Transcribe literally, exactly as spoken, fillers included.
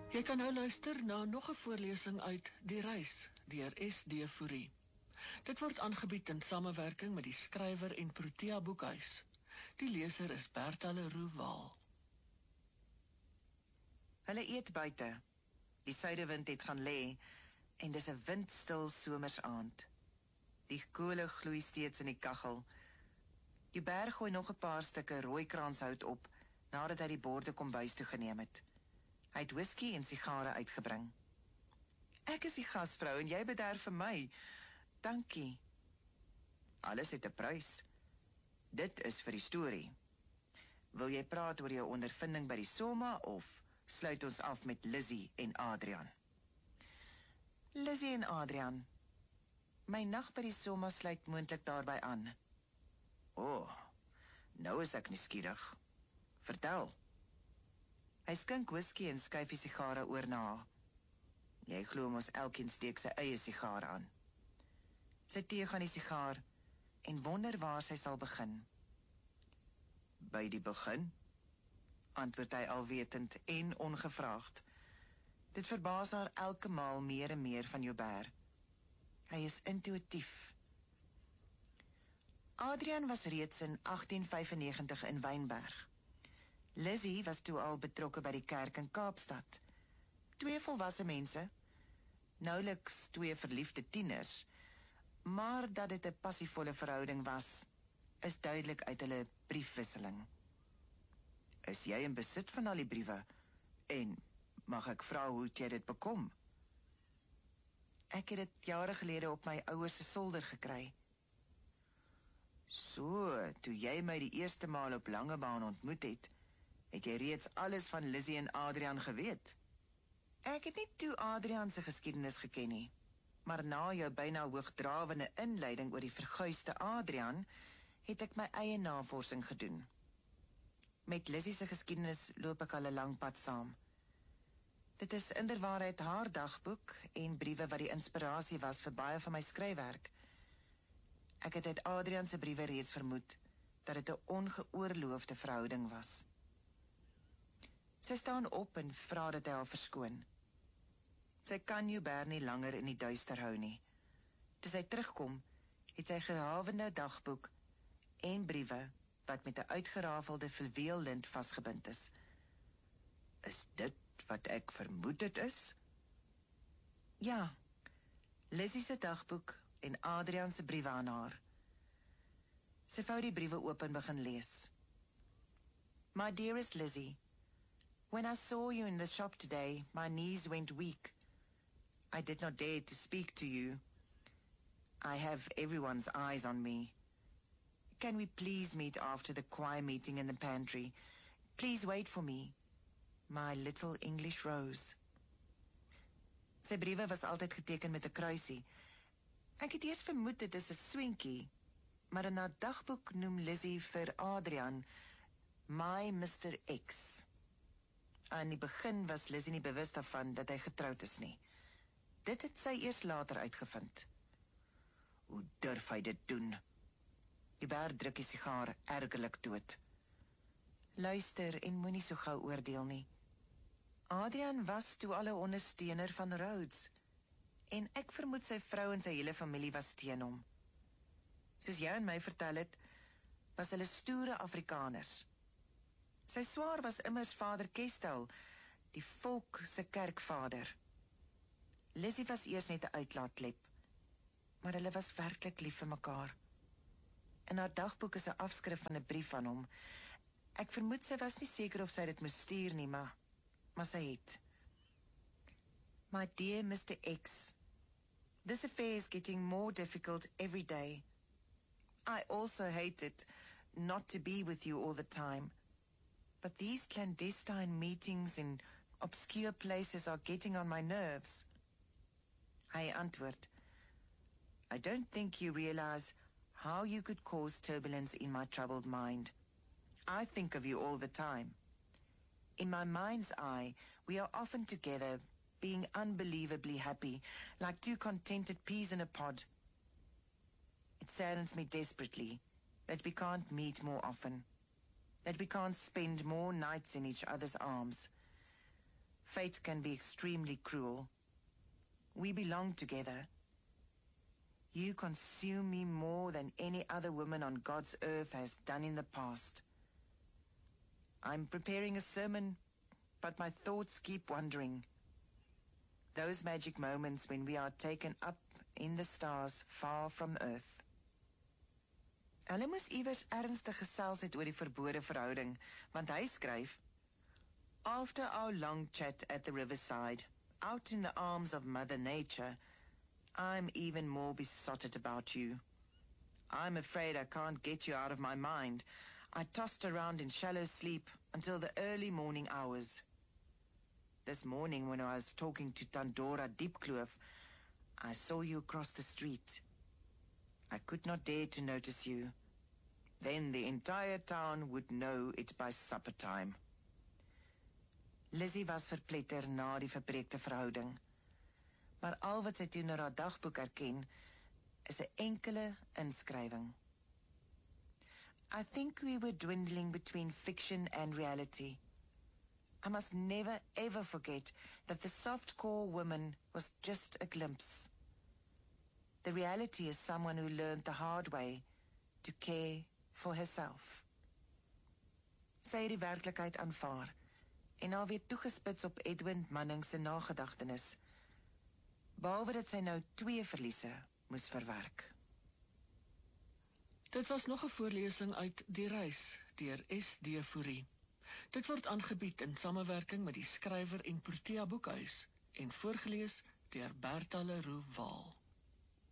Jy kan nou luister na nog 'n voorlesing uit Die Reis deur S D Fourie. Dit word aangebied in samewerking met die skrywer en Protea Boekhuis. Die leser is Bertha Leroux Waal. Hulle eet buite. Die suidewind het gaan lê en dis 'n windstil somersaand. Die kolle gloei steeds in die kaggel. Joubert gooi nog 'n paar stukke rooikranshout op nadat hy die borde kombuis toe geneem het. Hy het whisky en sigare uitgebring. Ek is die gasvrou en jy bederf vir my. Dankie. Alles het 'n prys. Dit is vir die storie. Wil jy praat oor jou ondervinding by die Soma of sluit ons af met Lizzie en Adrian? Lizzie en Adrian. My nag by die Soma sluit moontlik daarby aan. O, oh, nou is ek nuuskierig. Vertel. Hy skink whisky en skuif die sigare oor na haar. Jy glo mos elkeen steek sy eie sigaar aan. Sy teeg aan die sigaar en wonder waar sy sal begin. By die begin? Antwoord hy alwetend en ongevraagd. Dit verbaas haar elke maal meer en meer van Joubert. Hy is intuïtief. Adrian was reeds in agtien vyfennegentig in Wynberg. Lizzie was toe al betrokke by die kerk in Kaapstad. Twee volwasse mense, nouliks twee verliefde tieners, maar dat dit 'n passievolle verhouding was, is duidelik uit hulle briefwisseling. Is jy in besit van al die briewe? En mag ek vra hoe jy dit bekom? Ek het dit jare gelede op my ouers se solder gekry. So, toe jy my die eerste maal op Langebaan ontmoet het, het jy reeds alles van Lizzie en Adrian geweet? Ek het nie toe Adrian se geskiedenis geken nie, maar na jou byna hoogdrawende inleiding oor die verguisde Adrian, het ek my eie navorsing gedoen. Met Lizzie se geskiedenis loop ek al 'n lang pad saam. Dit is inderwaarheid haar dagboek en briewe wat die inspirasie was vir baie van my skryfwerk. Ek het uit Adrian se briewe reeds vermoed dat dit 'n ongeoorloofde verhouding was. Sy staan op en vra dat hy haar verskoon. Sy kan Joubert nie langer in die duister hou nie. Toe sy terugkom, het sy gehavende dagboek en briewe wat met 'n uitgerafelde fluweellint vasgebind is. Is dit wat ek vermoed het is? Ja, Lizzie se dagboek en Adrian se briewe aan haar. Sy vou die briewe oop en begin lees. My dearest Lizzie, when I saw you in the shop today, my knees went weak. I did not dare to speak to you. I have everyone's eyes on me. Can we please meet after the choir meeting in the pantry? Please wait for me. My little English Rose. Sy briewe was altyd geteken met 'n kruisie. Ek het eers vermoed dit is 'n swinkie, maar in haar dagboek noem Lizzie vir Adrian my mister X. Aan die begin was Lizzie nie bewus daarvan dat hy getroud is nie. Dit het sy eers later uitgevind. Hoe durf hy dit doen? Joubert druk die sigaar ergerlik dood. Luister en moenie so gou oordeel nie. Adrian was toe al 'n ondersteuner van Rhodes, en ek vermoed sy vrou en sy hele familie was teen hom. Soos jy en my vertel het, was hulle stoere Afrikaners. Sy swaar was immers vader Kestel, die volk se kerkvader. Lizzie was eers net 'n uitlaatklep, maar hulle was werklik lief vir mekaar. In haar dagboek is 'n afskrif van 'n brief van hom. Ek vermoed sy was nie seker of sy dit moes stuur nie, maar, maar sy het. My dear mister X, this affair is getting more difficult every day. I also hate it not to be with you all the time, but these clandestine meetings in obscure places are getting on my nerves. Hy antwoord, I don't think you realize how you could cause turbulence in my troubled mind. I think of you all the time. In my mind's eye, we are often together, being unbelievably happy, like two contented peas in a pod. It saddens me desperately that we can't meet more often, that we can't spend more nights in each other's arms. Fate can be extremely cruel. We belong together. You consume me more than any other woman on God's earth has done in the past. I'm preparing a sermon, but my thoughts keep wandering. Those magic moments when we are taken up in the stars far from earth. Hulle moes iewers ernstig gesels het oor die verbode verhouding, want hy skryf, After our long chat at the riverside, out in the arms of Mother Nature, I'm even more besotted about you. I'm afraid I can't get you out of my mind. I tossed around in shallow sleep until the early morning hours. This morning when I was talking to Tandora Diepkloof, I saw you across the street. I could not dare to notice you. Then the entire town would know it by supper time. Lizzie was verpletter na die verbreekte verhouding. Maar al wat sy toe in haar dagboek erken, is 'n enkele inskrywing. I think we were dwindling between fiction and reality. I must never ever forget that the soft-core woman was just a glimpse. The reality is someone who learned the hard way to care for herself. Sy het die werklikheid aanvaar en haar weer toegespits op Edwin Manning se nagedagtenis, behalwe dat sy nou twee verliese moes verwerk. Dit was nog 'n voorlesing uit Die Reis deur S D Fourie. Dit word aangebied in samewerking met die skrywer en Protea Boekhuis en voorgeles deur Bertha Leroux Waal.